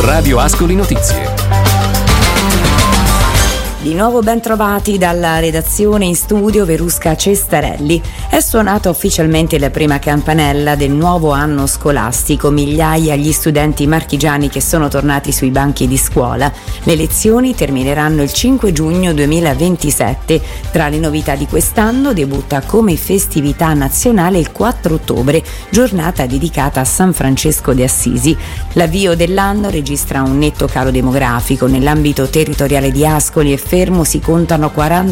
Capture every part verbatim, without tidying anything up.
Radio Ascoli Notizie. Di nuovo ben trovati dalla redazione. In studio Verusca Cestarelli. È suonata ufficialmente la prima campanella del nuovo anno scolastico. Migliaia gli studenti marchigiani che sono tornati sui banchi di scuola. Le lezioni termineranno il cinque giugno duemilaventisette. Tra le novità di quest'anno debutta come festività nazionale il quattro ottobre, giornata dedicata a San Francesco de Assisi. L'avvio dell'anno registra un netto calo demografico. Nell'ambito territoriale di Ascoli e Fermo si contano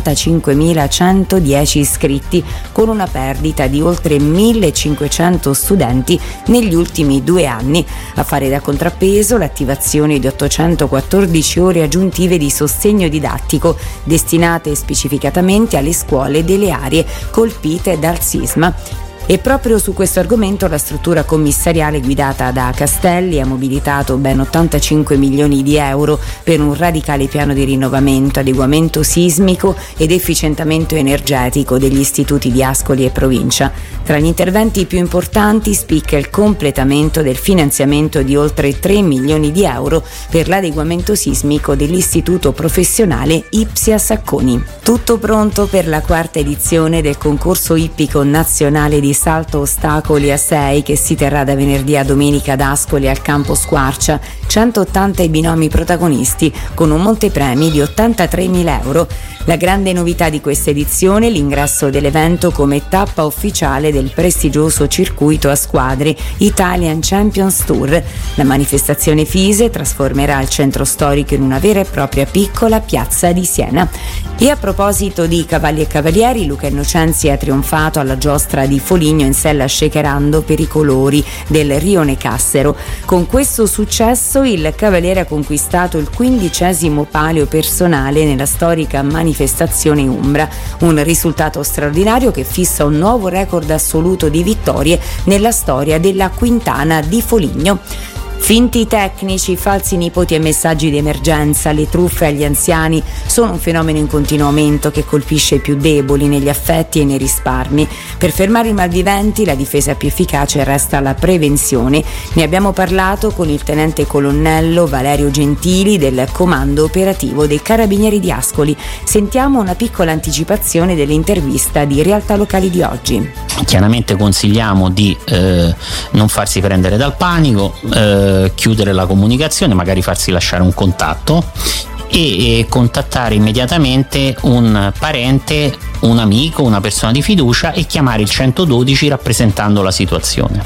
quarantacinquemilacentodieci iscritti, con una perdita di oltre millecinquecento studenti negli ultimi due anni. A fare da contrappeso l'attivazione di ottocentoquattordici ore aggiuntive di sostegno didattico, destinate specificatamente alle scuole delle aree colpite dal sisma. E proprio su questo argomento la struttura commissariale guidata da Castelli ha mobilitato ben ottantacinque milioni di euro per un radicale piano di rinnovamento, adeguamento sismico ed efficientamento energetico degli istituti di Ascoli e provincia. Tra gli interventi più importanti spicca il completamento del finanziamento di oltre tre milioni di euro per l'adeguamento sismico dell'istituto professionale Ipsia Sacconi. Tutto pronto per la quarta edizione del concorso ippico nazionale di salto ostacoli a sei che si terrà da venerdì a domenica ad Ascoli al campo Squarcia. centottanta i binomi protagonisti con un montepremi di ottantatremila euro. La grande novità di questa edizione è l'ingresso dell'evento come tappa ufficiale del prestigioso circuito a squadre Italian Champions Tour. La manifestazione Fise trasformerà il centro storico in una vera e propria piccola piazza di Siena. E a proposito di cavalli e cavalieri, Luca Innocenzi ha trionfato alla giostra di Foligno in sella shakerando per i colori del Rione Cassero. Con questo successo il cavaliere ha conquistato il quindicesimo palio personale nella storica manifestazione Umbra, un risultato straordinario che fissa un nuovo record assoluto di vittorie nella storia della Quintana di Foligno. Finti tecnici, falsi nipoti e messaggi di emergenza, le truffe agli anziani sono un fenomeno in continuo aumento che colpisce i più deboli negli affetti e nei risparmi. Per fermare i malviventi la difesa più efficace resta la prevenzione. Ne abbiamo parlato con il tenente colonnello Valerio Gentili del Comando Operativo dei Carabinieri di Ascoli. Sentiamo una piccola anticipazione dell'intervista di Realtà Locali di oggi. Chiaramente consigliamo di eh, non farsi prendere dal panico, eh, chiudere la comunicazione, magari farsi lasciare un contatto e, e contattare immediatamente un parente, un amico, una persona di fiducia e chiamare il centododici rappresentando la situazione.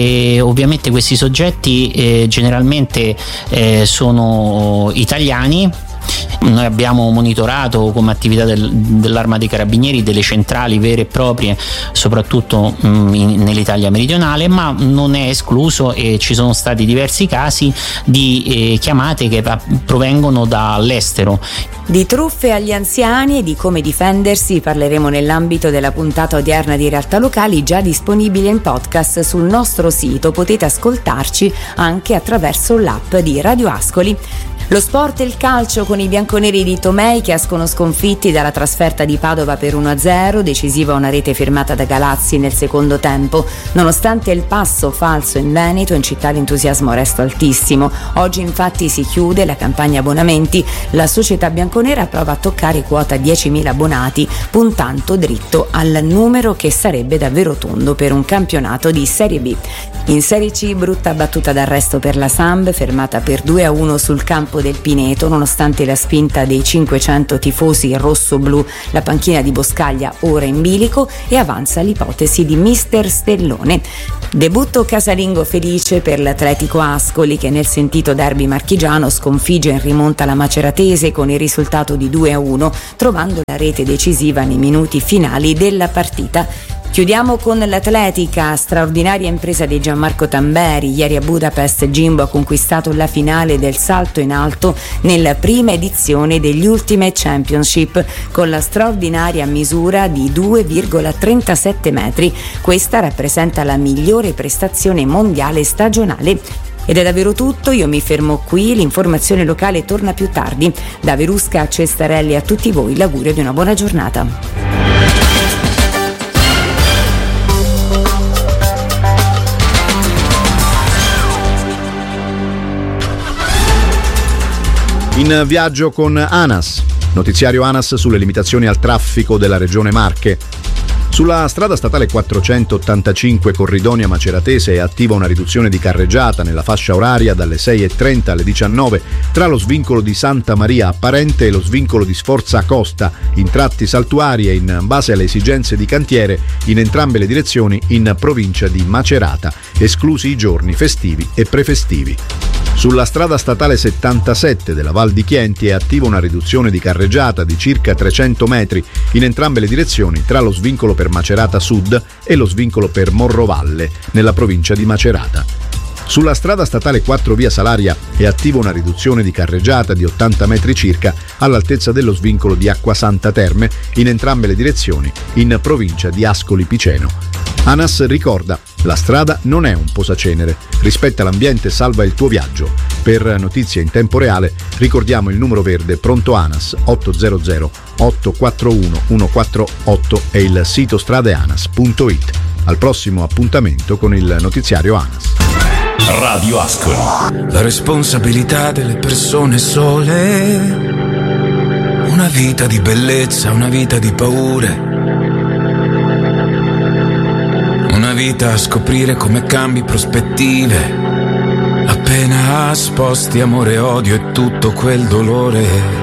E ovviamente questi soggetti eh, generalmente eh, sono italiani. Noi abbiamo monitorato come attività del, dell'Arma dei Carabinieri delle centrali vere e proprie, soprattutto mh, in, nell'Italia meridionale, ma non è escluso e ci sono stati diversi casi di eh, chiamate che provengono dall'estero. Di truffe agli anziani e di come difendersi parleremo nell'ambito della puntata odierna di Realtà Locali, già disponibile in podcast sul nostro sito. Potete ascoltarci anche attraverso l'app di Radio Ascoli. Lo sport e il calcio con i bianconeri di Tomei che escono sconfitti dalla trasferta di Padova per uno a zero, decisiva una rete firmata da Galazzi nel secondo tempo. Nonostante il passo falso in Veneto, in città l'entusiasmo resta altissimo. Oggi infatti si chiude la campagna abbonamenti, la società bianconera prova a toccare quota diecimila abbonati, puntando dritto al numero che sarebbe davvero tondo per un campionato di Serie B. In Serie C brutta battuta d'arresto per la Samb, fermata per due a uno sul campo del Pineto, nonostante la spinta dei cinquecento tifosi rosso-blu. La panchina di Boscaglia ora in bilico e avanza l'ipotesi di mister Stellone. Debutto casalingo felice per l'Atletico Ascoli che nel sentito derby marchigiano sconfigge in rimonta la Maceratese con il risultato di due a uno, trovando la rete decisiva nei minuti finali della partita. Chiudiamo con l'atletica, straordinaria impresa di Gianmarco Tamberi. Ieri a Budapest Jimbo ha conquistato la finale del salto in alto nella prima edizione degli Ultimate Championship con la straordinaria misura di due virgola trentasette metri. Questa rappresenta la migliore prestazione mondiale stagionale. Ed è davvero tutto, io mi fermo qui, l'informazione locale torna più tardi. Da Verusca a Cestarelli a tutti voi l'augurio di una buona giornata. In viaggio con ANAS, notiziario ANAS sulle limitazioni al traffico della regione Marche. Sulla strada statale quattrocentottantacinque Corridonia Maceratese è attiva una riduzione di carreggiata nella fascia oraria dalle sei e trenta alle diciannove tra lo svincolo di Santa Maria Apparente e lo svincolo di Sforza Costa, in tratti saltuari e in base alle esigenze di cantiere in entrambe le direzioni in provincia di Macerata, esclusi i giorni festivi e prefestivi. Sulla strada statale settantasette della Val di Chienti è attiva una riduzione di carreggiata di circa trecento metri in entrambe le direzioni tra lo svincolo per Macerata Sud e lo svincolo per Morrovalle, nella provincia di Macerata. Sulla strada statale quattro via Salaria è attiva una riduzione di carreggiata di ottanta metri circa all'altezza dello svincolo di Acquasanta Terme in entrambe le direzioni in provincia di Ascoli Piceno. ANAS ricorda: la strada non è un posacenere, rispetta l'ambiente, salva il tuo viaggio. Per notizie in tempo reale ricordiamo il numero verde pronto ANAS ottocento otto quattro uno uno quattro otto e il sito stradeanas punto it. Al prossimo appuntamento con il notiziario ANAS. Radio Ascoli. La responsabilità delle persone sole, una vita di bellezza, una vita di paure, una vita a scoprire come cambi prospettive, appena sposti amore, odio e tutto quel dolore.